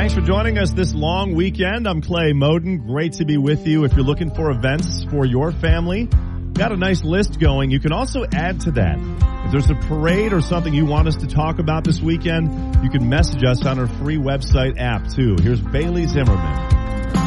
Thanks for joining us this long weekend. I'm Clay Moden. Great to be with you. If you're looking for events for your family, got a nice list going. You can also add to that. If there's a parade or something you want us to talk about this weekend, you can message us on our free website app too. Here's Bailey Zimmerman.